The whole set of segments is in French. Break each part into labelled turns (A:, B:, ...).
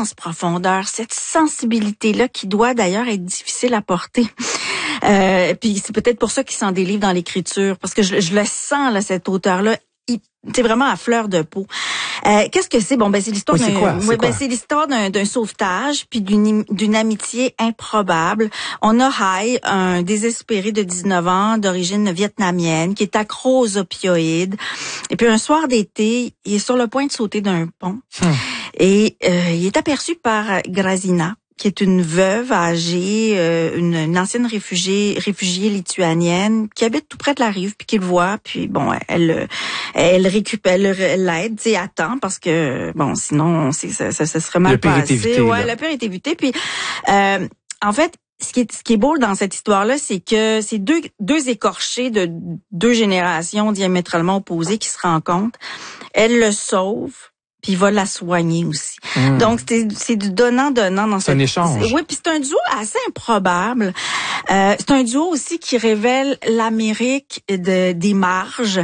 A: immense profondeur, cette sensibilité-là qui doit d'ailleurs être difficile à porter. Puis c'est peut-être pour ça qu'il s'en délivre dans l'écriture, parce que je le sens, là, cet auteur-là, c'est vraiment à fleur de peau. Qu'est-ce que c'est? Bon, c'est l'histoire c'est l'histoire d'un sauvetage puis d'une amitié improbable. On a Hai, un désespéré de 19 ans d'origine vietnamienne qui est accro aux opioïdes. Et puis un soir d'été, il est sur le point de sauter d'un pont. Et il est aperçu par Grazina, qui est une veuve âgée, une ancienne réfugiée lituanienne qui habite tout près de la rive, puis qui le voit, puis bon, elle l'aide, tu sais, à temps, parce que bon, sinon ça serait mal passé. Le pire est évité. Puis en fait, ce qui est beau dans cette histoire-là, c'est que c'est deux écorchés de deux générations diamétralement opposées qui se rencontrent. Elle le sauve, puis il va la soigner aussi. Donc c'est du donnant-donnant dans
B: un échange.
A: Oui, puis c'est un duo assez improbable. C'est un duo aussi qui révèle l'Amérique des marges.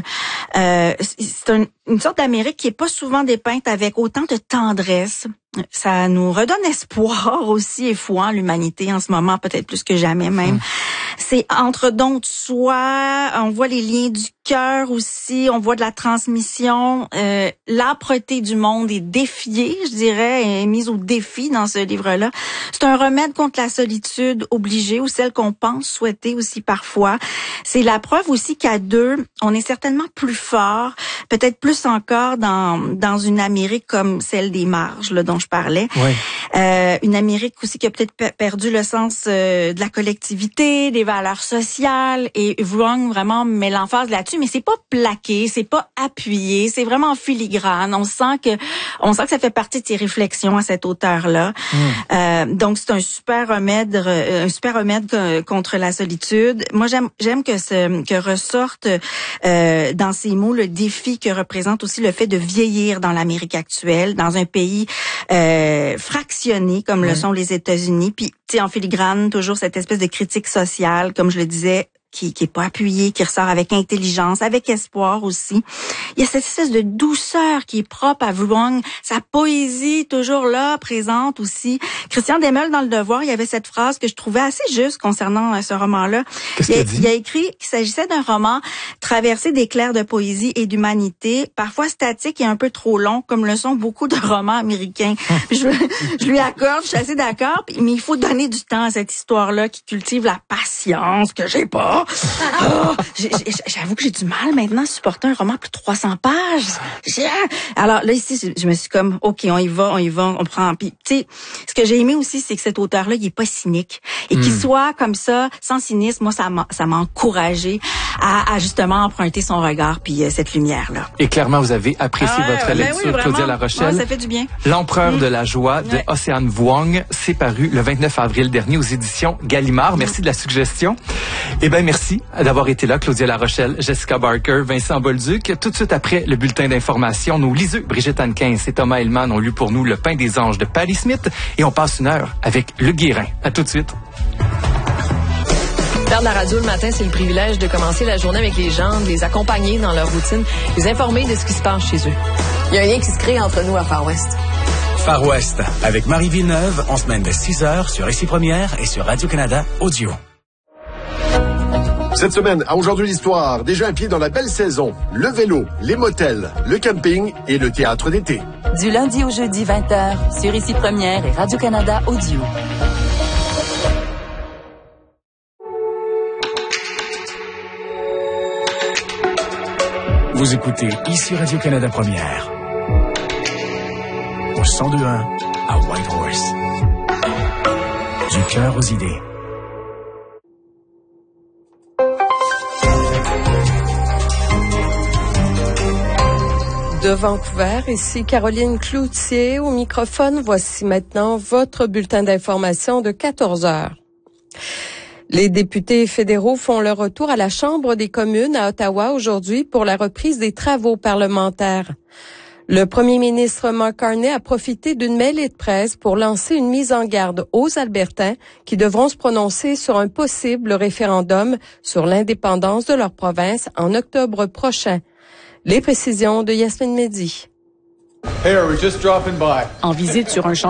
A: C'est une sorte d'Amérique qui est pas souvent dépeinte avec autant de tendresse. Ça nous redonne espoir aussi et foi en l'humanité en ce moment, peut-être plus que jamais même. C'est entre dons de soi, on voit les liens du cœur aussi, on voit de la transmission, l'âpreté du monde est défiée, je dirais, est mise au défi dans ce livre-là. C'est un remède contre la solitude obligée ou celle qu'on pense souhaiter aussi parfois. C'est la preuve aussi qu'à deux, on est certainement plus fort, peut-être plus encore dans une Amérique comme celle des marges là, dont je parlais.
B: Oui.
A: Une Amérique aussi qui a peut-être perdu le sens de la collectivité, des valeurs sociales, et Vuong vraiment met l'emphase là-dessus, mais c'est pas plaqué, c'est pas appuyé, c'est vraiment filigrane. On sent que ça fait partie de ses réflexions à cet auteur-là. Donc c'est un super remède contre la solitude. Moi j'aime que ressorte dans ces mots le défi que représente aussi le fait de vieillir dans l'Amérique actuelle, dans un pays fractionné comme le sont les États-Unis. Puis tu sais, en filigrane toujours cette espèce de critique sociale, comme je le disais, qui est pas appuyée, qui ressort avec intelligence, avec espoir aussi. Il y a cette espèce de douceur qui est propre à Vuong, sa poésie toujours là, présente aussi. Christian Demel, dans Le Devoir, il y avait cette phrase que je trouvais assez juste concernant ce roman-là. Il a écrit qu'il s'agissait d'un roman traversé d'éclairs de poésie et d'humanité, parfois statique et un peu trop long, comme le sont beaucoup de romans américains. Je lui accorde, je suis assez d'accord, mais il faut donner du temps à cette histoire-là qui cultive la patience que j'ai pas. J'avoue que j'ai du mal maintenant à supporter un roman plus de 300 pages. Alors là, ici, je me suis comme, OK, on y va, on prend. Puis, tu sais, ce que j'ai aimé aussi, c'est que cet auteur-là, il est pas cynique. Et qu'il soit comme ça, sans cynisme, moi, ça m'a encouragé à justement emprunter son regard puis cette lumière-là.
B: Et clairement, vous avez apprécié votre lecture, oui, Claudia Larochelle.
A: Ouais, ça fait du bien.
B: L'Empereur de la joie de Océane Vuong, c'est paru le 29 avril dernier aux éditions Gallimard. Merci de la suggestion. Eh ben, merci d'avoir été là, Claudia Larochelle, Jessica Barker, Vincent Bolduc. Tout de suite après le bulletin d'information, nos liseux, Brigitte Anquin et Thomas Hellman ont lu pour nous Le Pain des anges de Patti Smith et on passe une heure avec Le Guérin. À tout de suite.
C: Faire de la radio le matin, c'est le privilège de commencer la journée avec les gens, de les accompagner dans leur routine, les informer de ce qui se passe chez eux. Il y a un lien qui se crée entre nous à Far West.
D: Far West, avec Marie Villeneuve, en semaine de 6h sur Ici Première et sur Radio-Canada Audio.
E: Cette semaine, à Aujourd'hui l'Histoire, déjà un pied dans la belle saison, le vélo, les motels, le camping et le théâtre d'été.
F: Du lundi au jeudi 20h sur Ici Première et Radio-Canada Audio.
D: Vous écoutez Ici Radio-Canada Première. Au 102.1 à Whitehorse. Du cœur aux idées.
C: De Vancouver, ici Caroline Cloutier au microphone. Voici maintenant votre bulletin d'information de 14 heures. Les députés fédéraux font leur retour à la Chambre des communes à Ottawa aujourd'hui pour la reprise des travaux parlementaires. Le premier ministre Mark Carney a profité d'une mêlée de presse pour lancer une mise en garde aux Albertains qui devront se prononcer sur un possible référendum sur l'indépendance de leur province en octobre prochain. Les précisions de Yasmine Mehdi.
G: Hey, are we just dropping by?
F: En visite sur un champ